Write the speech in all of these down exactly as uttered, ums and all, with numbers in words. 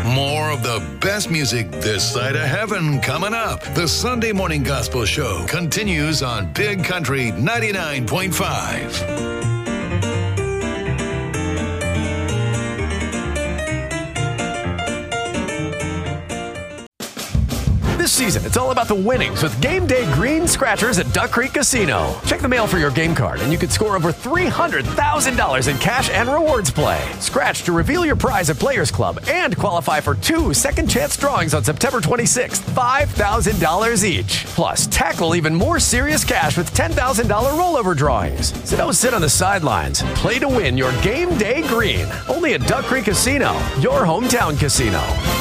More of the best music this side of heaven coming up. The Sunday Morning Gospel Show continues on Big Country ninety-nine point five. This season, it's all about the winnings with Game Day Green Scratchers at Duck Creek Casino. Check the mail for your game card, and you could score over three hundred thousand dollars in cash and rewards play. Scratch to reveal your prize at Players Club and qualify for two second chance drawings on September twenty-sixth, five thousand dollars each. Plus, tackle even more serious cash with ten thousand dollars rollover drawings. So don't sit on the sidelines. Play to win your Game Day Green. Only at Duck Creek Casino, your hometown casino.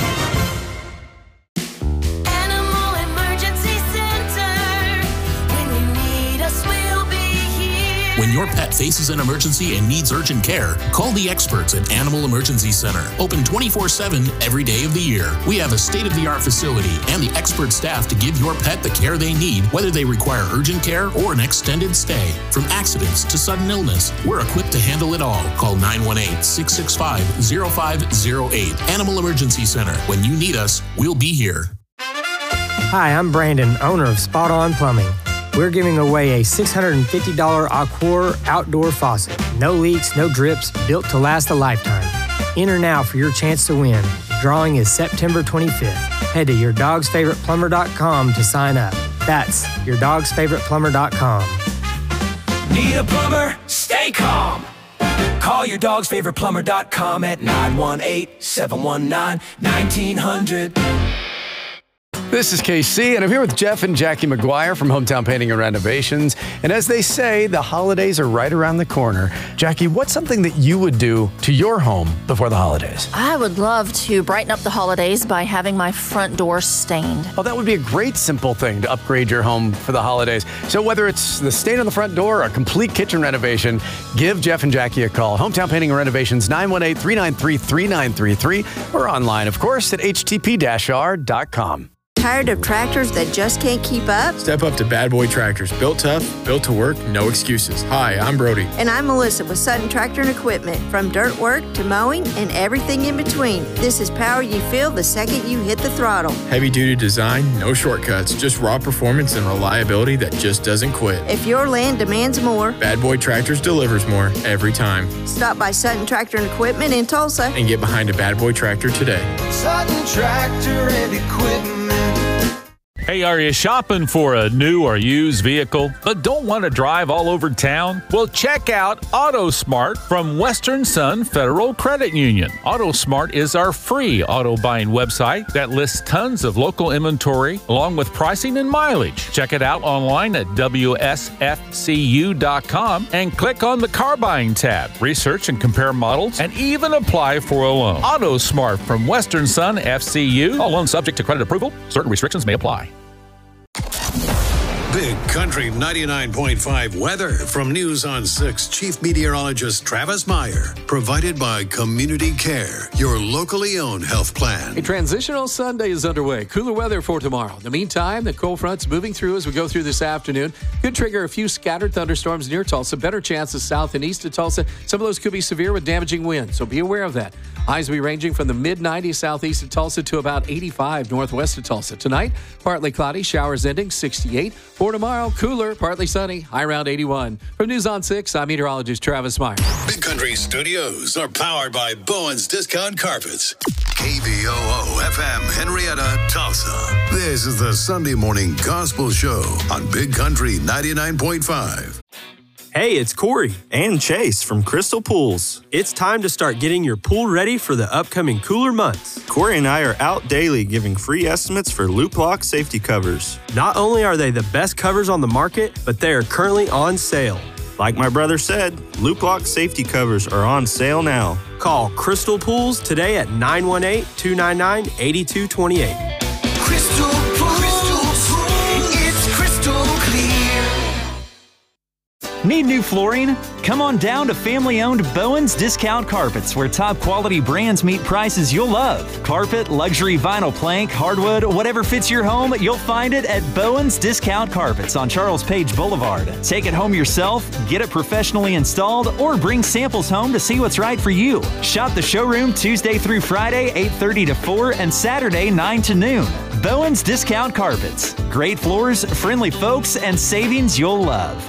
When your pet faces an emergency and needs urgent care, call the experts at Animal Emergency Center. Open twenty-four seven every day of the year. We have a state-of-the-art facility and the expert staff to give your pet the care they need, whether they require urgent care or an extended stay. From accidents to sudden illness, we're equipped to handle it all. Call nine one eight, six six five, zero five zero eight. Animal Emergency Center. When you need us, we'll be here. Hi, I'm Brandon, owner of Spot On Plumbing. We're giving away a six hundred fifty dollars Aquor outdoor faucet. No leaks, no drips, built to last a lifetime. Enter now for your chance to win. Drawing is September twenty-fifth. Head to your dogs favorite plumber dot com to sign up. That's your dogs favorite plumber dot com. Need a plumber? Stay calm. Call your dogs favorite plumber dot com at nine one eight, seven one nine, one nine hundred. This is K C, and I'm here with Jeff and Jackie McGuire from Hometown Painting and Renovations. And as they say, the holidays are right around the corner. Jackie, what's something that you would do to your home before the holidays? I would love to brighten up the holidays by having my front door stained. Oh, that would be a great simple thing to upgrade your home for the holidays. So whether it's the stain on the front door or a complete kitchen renovation, give Jeff and Jackie a call. Hometown Painting and Renovations, nine one eight, three nine three, three nine three three, or online, of course, at H T P R dot com. Tired of tractors that just can't keep up? Step up to Bad Boy Tractors. Built tough, built to work, no excuses. Hi, I'm Brody. And I'm Melissa with Sutton Tractor and Equipment. From dirt work to mowing and everything in between. This is power you feel the second you hit the throttle. Heavy duty design, no shortcuts, just raw performance and reliability that just doesn't quit. If your land demands more, Bad Boy Tractors delivers more every time. Stop by Sutton Tractor and Equipment in Tulsa and get behind a Bad Boy Tractor today. Sutton Tractor and Equipment. Hey, are you shopping for a new or used vehicle but don't want to drive all over town? Well, check out AutoSmart from Western Sun Federal Credit Union. AutoSmart is our free auto buying website that lists tons of local inventory along with pricing and mileage. Check it out online at W S F C U dot com and click on the car buying tab. Research and compare models and even apply for a loan. AutoSmart from Western Sun F C U. All loans subject to credit approval. Certain restrictions may apply. Big Country ninety-nine point five weather from News on six Chief Meteorologist Travis Meyer. Provided by Community Care, your locally owned health plan. A transitional Sunday is underway. Cooler weather for tomorrow. In the meantime, the cold front's moving through as we go through this afternoon. Could trigger a few scattered thunderstorms near Tulsa. Better chances south and east of Tulsa. Some of those could be severe with damaging winds, so be aware of that. Highs will be ranging from the mid nineties southeast of Tulsa to about eighty-five northwest of Tulsa. Tonight, partly cloudy, showers ending, sixty-eight. For tomorrow, cooler, partly sunny, high around eighty-one. From News on six, I'm meteorologist Travis Meyer. Big Country Studios are powered by Bowen's Discount Carpets. K V O O F M Henrietta, Tulsa. This is the Sunday Morning Gospel Show on Big Country ninety-nine point five. Hey, it's Corey and Chase from Crystal Pools. It's time to start getting your pool ready for the upcoming cooler months. Corey and I are out daily giving free estimates for loop lock safety covers. Not only are they the best covers on the market, but they are currently on sale. Like my brother said, loop lock safety covers are on sale now. Call Crystal Pools today at nine one eight, two nine nine, eight two two eight. Crystal Pools, it's crystal clear. Need new flooring? Come on down to family-owned Bowen's Discount Carpets, where top-quality brands meet prices you'll love. Carpet, luxury vinyl plank, hardwood, whatever fits your home, you'll find it at Bowen's Discount Carpets on Charles Page Boulevard. Take it home yourself, get it professionally installed, or bring samples home to see what's right for you. Shop the showroom Tuesday through Friday, eight thirty to four, and Saturday, nine to noon. Bowen's Discount Carpets. Great floors, friendly folks, and savings you'll love.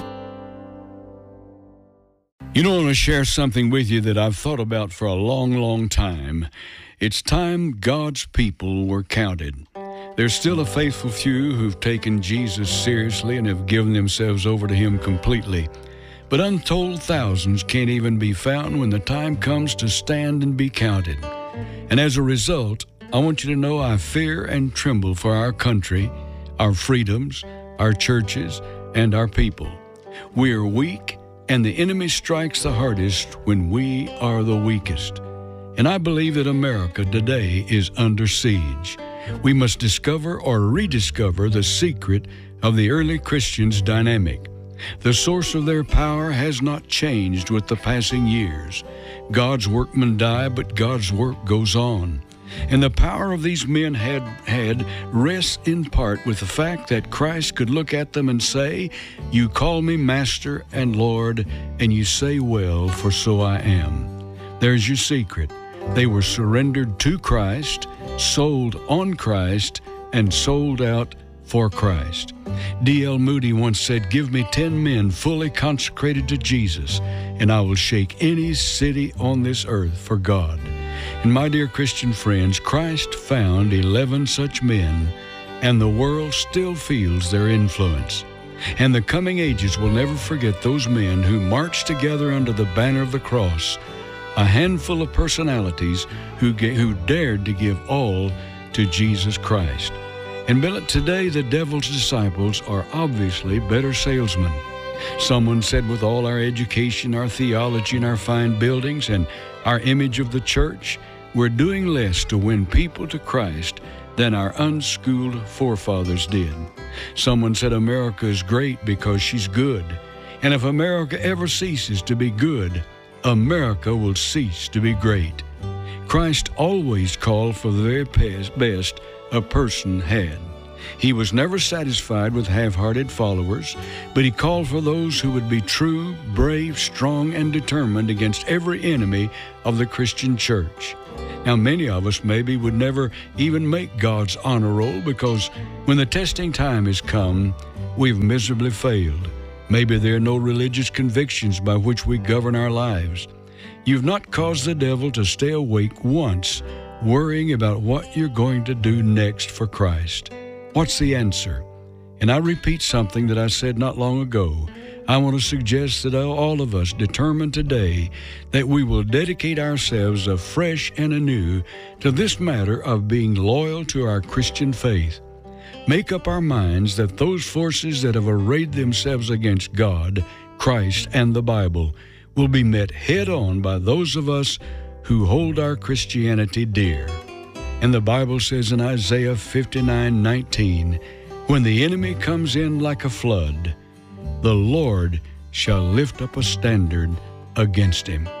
You know, I want to share something with you that I've thought about for a long, long time. It's time God's people were counted. There's still a faithful few who've taken Jesus seriously and have given themselves over to Him completely. But untold thousands can't even be found when the time comes to stand and be counted. And as a result, I want you to know I fear and tremble for our country, our freedoms, our churches, and our people. We are weak, and the enemy strikes the hardest when we are the weakest. And I believe that America today is under siege. We must discover or rediscover the secret of the early Christians' dynamic. The source of their power has not changed with the passing years. God's workmen die, but God's work goes on. And the power of these men had had rests in part with the fact that Christ could look at them and say, "You call me Master and Lord, and you say well, for so I am." There's your secret. They were surrendered to Christ, sold on Christ, and sold out for Christ. D L Moody once said, "Give me ten men fully consecrated to Jesus, and I will shake any city on this earth for God." And my dear Christian friends, Christ found eleven such men, and the world still feels their influence. And the coming ages will never forget those men who marched together under the banner of the cross, a handful of personalities who, who dared to give all to Jesus Christ. And today the devil's disciples are obviously better salesmen. Someone said, with all our education, our theology, and our fine buildings, and our image of the church, we're doing less to win people to Christ than our unschooled forefathers did. Someone said America is great because she's good. And if America ever ceases to be good, America will cease to be great. Christ always called for the very best a person had. He was never satisfied with half-hearted followers, but He called for those who would be true, brave, strong, and determined against every enemy of the Christian church. Now, many of us maybe would never even make God's honor roll because when the testing time has come, we've miserably failed. Maybe there are no religious convictions by which we govern our lives. You've not caused the devil to stay awake once, worrying about what you're going to do next for Christ. What's the answer? And I repeat something that I said not long ago. I want to suggest that all of us determine today that we will dedicate ourselves afresh and anew to this matter of being loyal to our Christian faith. Make up our minds that those forces that have arrayed themselves against God, Christ, and the Bible will be met head-on by those of us who hold our Christianity dear. And the Bible says in Isaiah fifty-nine nineteen, "When the enemy comes in like a flood, the Lord shall lift up a standard against him."